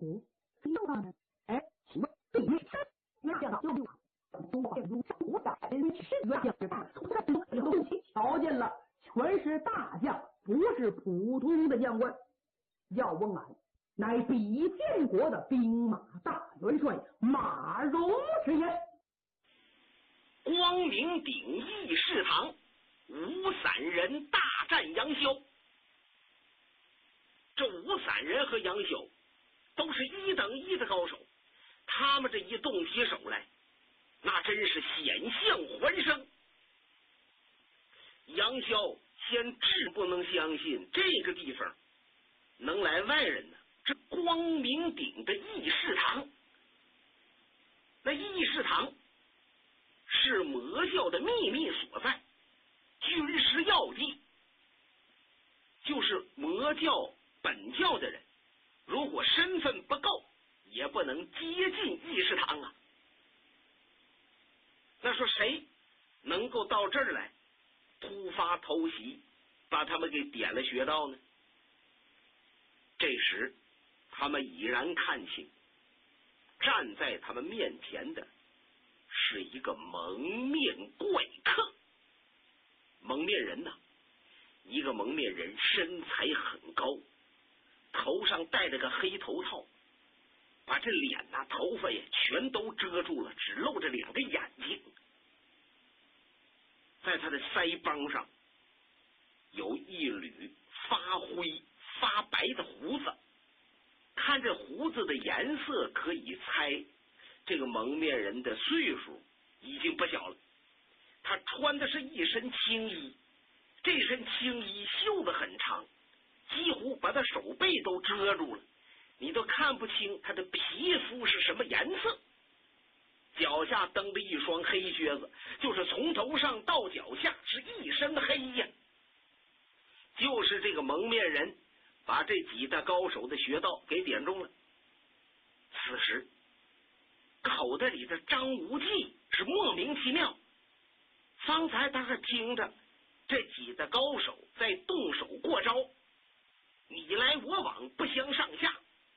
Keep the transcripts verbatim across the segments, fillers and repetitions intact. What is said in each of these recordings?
虎，又呢？哎，请问对面山，那见到又六中华如五百人是元将之大，突然东西瞧见了，全是大将，不是普通的将官。要问俺，乃比建国的兵马大元帅马荣之言。 光明顶议事堂，五散人大战杨逍。这五散人和杨逍都是一等一的高手，他们这一动起手来，那真是险象环生。杨逍先至不能相信这个地方能来外人呢。这光明顶的议事堂，那议事堂是魔教的秘密所在，军事要地，就是魔教本教的人如果身份不够，也不能接近议事堂啊。那说谁能够到这儿来突发偷袭，把他们给点了穴道呢？这时他们已然看清，站在他们面前的是一个蒙面怪客。蒙面人呐、啊，一个蒙面人身材很高，头上戴着个黑头套，把这脸呐、头发也全都遮住了，只露着两个眼睛。在他的腮帮上有一缕发灰发白的胡子，看这胡子的颜色可以猜这个蒙面人的岁数已经不小了。他穿的是一身青衣，这身青衣袖子很长，几乎把他手背都遮住了，你都看不清他的皮肤是什么颜色。脚下蹬着一双黑靴子，就是从头上到脚下是一身黑呀。就是这个蒙面人把这几大高手的穴道给点中了。此时口袋里的张无忌是莫名其妙，方才他还听着这几大高手在动手过招，你来我往，不相上下。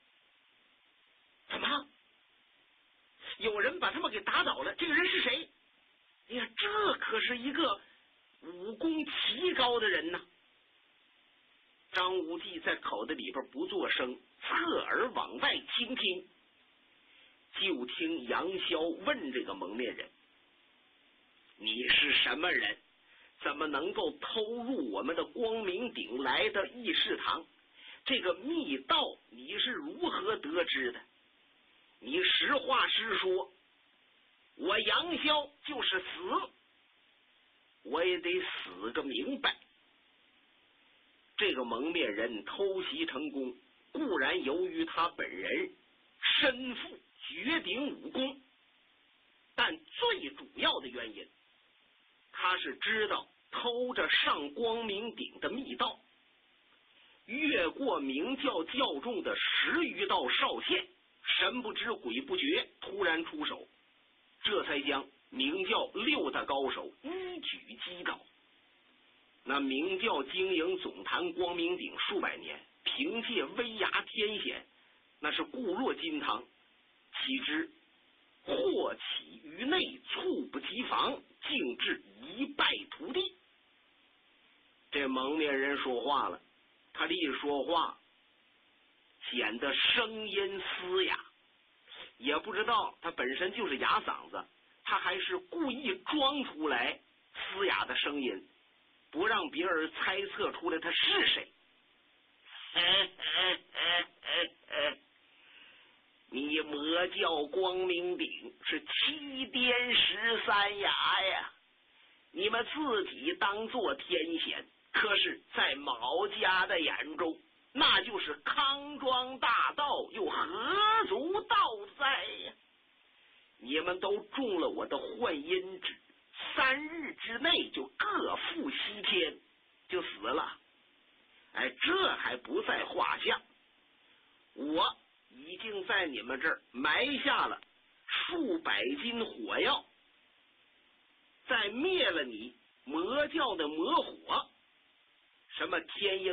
怎么有人把他们给打倒了？这个人是谁？哎呀，这可是一个武功奇高的人呐！张无忌在口袋里边不作声，侧耳往外倾听，就听杨逍问这个蒙面人：你是什么人？怎么能够偷入我们的光明顶来的议事堂？这个密道你是如何得知的？你实话实说，我杨逍就是死，我也得死个明白。这个蒙面人偷袭成功，固然由于他本人身负绝顶武功，但最主要的原因，他是知道偷着上光明顶的密道，越过明教教众的十余道哨线，神不知鬼不觉，突然出手，这才将明教六大高手一举击倒。那明教经营总坛光明顶数百年，凭借威压天险，那是固若金汤，岂知祸起于内，猝不及防，竟至一败涂地。这蒙面人说话了，他这一说话显得声音嘶哑，也不知道他本身就是哑嗓子，他还是故意装出来嘶哑的声音，不让别人猜测出来他是谁。你魔教光明顶是七颠十三衙呀，你们自己当做天险，可是在毛家的眼中，那就是康庄大道，又何足道哉呀！你们都中了我的幻阴旨，三日之内就各赴西天，就死了。哎，这还不在话下，我已经在你们这儿埋下了数百斤火药，在灭了你魔教的魔火，什么天鹰